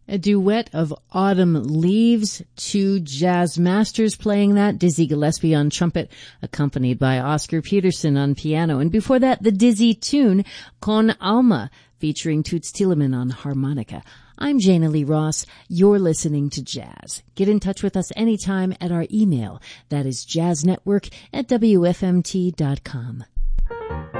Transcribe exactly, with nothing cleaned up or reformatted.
A duet of Autumn Leaves, two jazz masters playing that, Dizzy Gillespie on trumpet, accompanied by Oscar Peterson on piano. And before that, the Dizzy tune, Con Alma, featuring Toots Thielemans on harmonica. I'm Jana Lee Ross. You're listening to Jazz. Get in touch with us anytime at our email. That is jazznetwork at W F M T dot com.